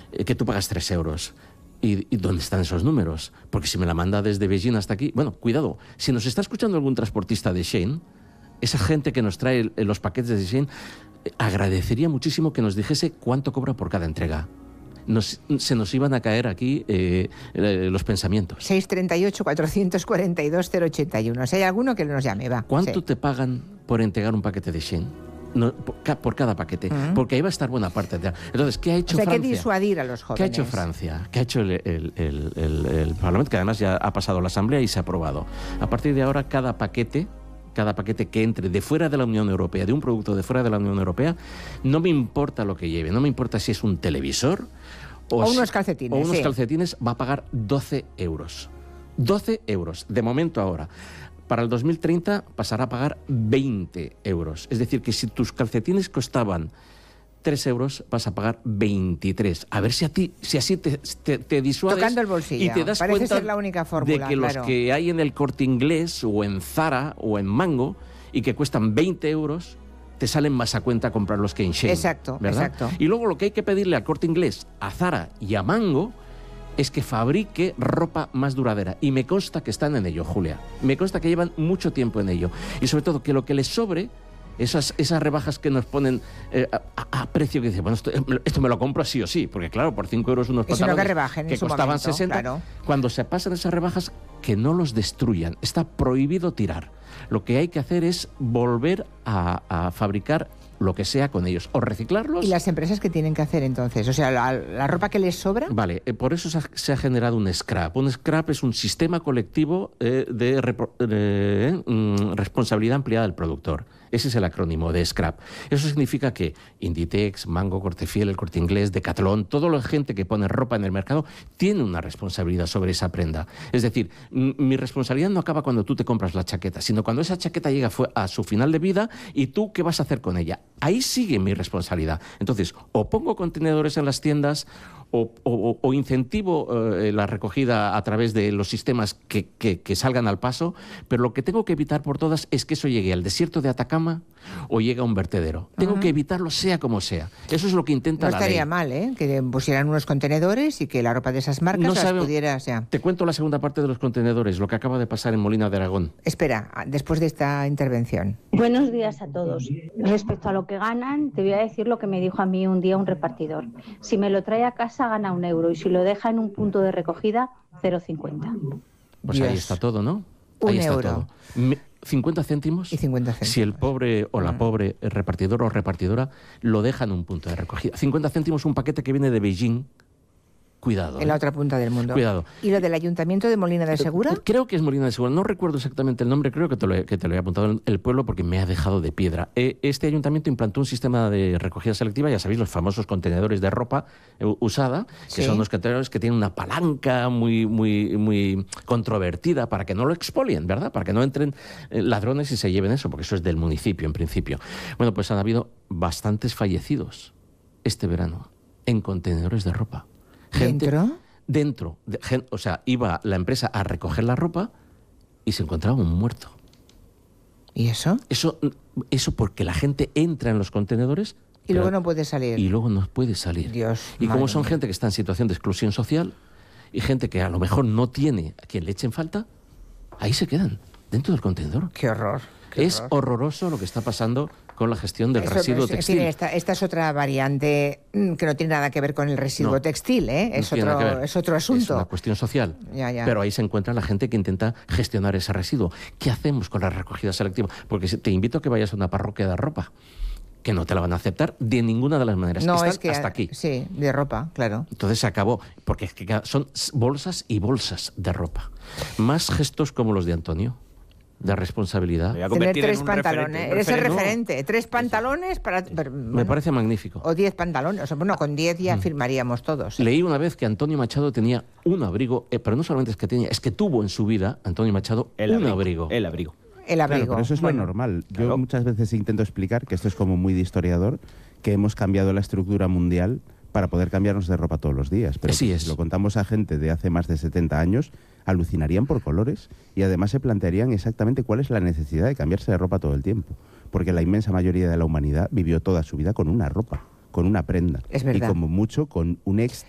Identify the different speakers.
Speaker 1: que tú pagas 3 euros. ¿Y dónde están esos números? Porque si me la manda desde Beijing hasta aquí... Bueno, cuidado, si nos está escuchando algún transportista de Shein, esa gente que nos trae los paquetes de Shein, agradecería muchísimo que nos dijese cuánto cobra por cada entrega. Se nos iban a caer aquí los pensamientos.
Speaker 2: 638-442-081. Si hay alguno que nos llame, va.
Speaker 1: ¿Cuánto te pagan por entregar un paquete de Shein? No, por cada paquete, porque ahí va a estar buena parte. Entonces, ¿qué ha hecho Francia?
Speaker 2: Hay que disuadir a los jóvenes.
Speaker 1: ¿Qué ha hecho Francia? ¿Qué ha hecho el Parlamento? Que además ya ha pasado la Asamblea y se ha aprobado. A partir de ahora, cada paquete que entre de fuera de la Unión Europea, de un producto de fuera de la Unión Europea, no me importa lo que lleve, no me importa si es un televisor
Speaker 2: o unos calcetines.
Speaker 1: Calcetines, va a pagar 12 euros. 12 euros, de momento ahora. Para el 2030 pasará a pagar 20 euros. Es decir, que si tus calcetines costaban 3 euros, vas a pagar 23. A ver si así te disuades.
Speaker 2: Tocando el bolsillo.
Speaker 1: Y te das
Speaker 2: Parece
Speaker 1: cuenta
Speaker 2: ser la única fórmula,
Speaker 1: de que los que hay en el Corte Inglés o en Zara o en Mango y que cuestan 20 euros, te salen más a cuenta comprarlos que en Shein.
Speaker 2: Exacto,
Speaker 1: ¿verdad?
Speaker 2: exacto.
Speaker 1: Y luego lo que hay que pedirle al Corte Inglés, a Zara y a Mango es que fabrique ropa más duradera. Y me consta que están en ello, Julia. Me consta que llevan mucho tiempo en ello. Y sobre todo que lo que les sobre, esas rebajas que nos ponen a precio, que dice, bueno, esto me lo compro sí o sí, porque claro, por 5 euros unos pantalones que costaban momento, 60, claro. Cuando se pasan esas rebajas, que no los destruyan. Está prohibido tirar. Lo que hay que hacer es volver a fabricar lo que sea con ellos, o reciclarlos.
Speaker 2: ¿Y las empresas qué tienen que hacer entonces? O sea, la ropa que les sobra.
Speaker 1: Vale, por eso se ha generado un scrap. Un scrap es un sistema colectivo de responsabilidad ampliada del productor. Ese es el acrónimo de scrap. Eso significa que Inditex, Mango, Cortefiel, el Corte Inglés, Decathlon, toda la gente que pone ropa en el mercado tiene una responsabilidad sobre esa prenda. Es decir, mi responsabilidad no acaba cuando tú te compras la chaqueta, sino cuando esa chaqueta llega a su final de vida y tú qué vas a hacer con ella. Ahí sigue mi responsabilidad. Entonces, o pongo contenedores en las tiendas o incentivo la recogida a través de los sistemas que salgan al paso, pero lo que tengo que evitar por todas es que eso llegue al desierto de Atacama o llegue a un vertedero. Tengo que evitarlo sea como sea. Eso es lo que intenta la ley.
Speaker 2: No estaría mal, que pusieran unos contenedores y que la ropa de esas marcas pudiera... O sea.
Speaker 1: Te cuento la segunda parte de los contenedores, lo que acaba de pasar en Molina de Aragón.
Speaker 2: Espera, después de esta intervención.
Speaker 3: Buenos días a todos. Respecto a lo que ganan, te voy a decir lo que me dijo a mí un día un repartidor. Si me lo trae a casa gana 1 euro y si lo deja en un punto de recogida, 0,50.
Speaker 1: Pues Dios. Ahí está todo, ¿no?
Speaker 2: 1
Speaker 1: ahí está
Speaker 2: euro.
Speaker 1: Todo. 50 céntimos.
Speaker 2: Y 50 céntimos.
Speaker 1: Si el pobre o la pobre repartidor o repartidora lo deja en un punto de recogida. 50 céntimos un paquete que viene de Beijing. Cuidado.
Speaker 2: En la otra punta del mundo.
Speaker 1: Cuidado.
Speaker 2: ¿Y lo del Ayuntamiento de Molina de Segura?
Speaker 1: Creo que es Molina de Segura. No recuerdo exactamente el nombre. Creo que te lo he apuntado en el pueblo porque me ha dejado de piedra. Este ayuntamiento implantó un sistema de recogida selectiva. Ya sabéis, los famosos contenedores de ropa usada, que son unos contenedores que tienen una palanca muy controvertida para que no lo expolien, ¿verdad? Para que no entren ladrones y se lleven eso, porque eso es del municipio, en principio. Bueno, pues han habido bastantes fallecidos este verano en contenedores de ropa. Dentro. O sea, iba la empresa a recoger la ropa y se encontraba un muerto.
Speaker 2: ¿Y eso?
Speaker 1: Eso porque la gente entra en los contenedores...
Speaker 2: Y luego no puede salir.
Speaker 1: Y luego no puede salir.
Speaker 2: Dios,
Speaker 1: y como son gente que está en situación de exclusión social y gente que a lo mejor no tiene a quien le echen falta, ahí se quedan, dentro del contenedor.
Speaker 2: ¡Qué horror!
Speaker 1: Es horroroso lo que está pasando con la gestión del residuo textil.
Speaker 2: Esta es otra variante que no tiene nada que ver con el residuo textil, ¿eh? Es otro asunto.
Speaker 1: Es una cuestión social.
Speaker 2: Ya.
Speaker 1: Pero ahí se encuentra la gente que intenta gestionar ese residuo. ¿Qué hacemos con la recogida selectiva? Porque te invito a que vayas a una parroquia de ropa, que no te la van a aceptar de ninguna de las maneras.
Speaker 2: No,
Speaker 1: están
Speaker 2: es que
Speaker 1: hasta aquí.
Speaker 2: Sí, de ropa, claro.
Speaker 1: Entonces se acabó, porque es que son bolsas y bolsas de ropa. Más gestos como los de Antonio, de responsabilidad.
Speaker 2: Tener 3 pantalones. Eres el referente. No. 3 pantalones para...
Speaker 1: Me parece magnífico.
Speaker 2: O 10 pantalones. O sea, bueno, con 10 ya firmaríamos todos.
Speaker 1: Leí una vez que Antonio Machado tenía un abrigo, pero no solamente es que tenía, es que tuvo en su vida, Antonio Machado, un abrigo.
Speaker 4: El abrigo.
Speaker 2: El abrigo.
Speaker 5: Claro, pero eso es lo normal. Yo muchas veces intento explicar, que esto es como muy de historiador, que hemos cambiado la estructura mundial para poder cambiarnos de ropa todos los días. Pero
Speaker 1: si
Speaker 5: lo contamos a gente de hace más de 70 años, alucinarían por colores y además se plantearían exactamente cuál es la necesidad de cambiarse de ropa todo el tiempo. Porque la inmensa mayoría de la humanidad vivió toda su vida con una ropa, con una prenda.
Speaker 2: Es verdad.
Speaker 5: Y como mucho con un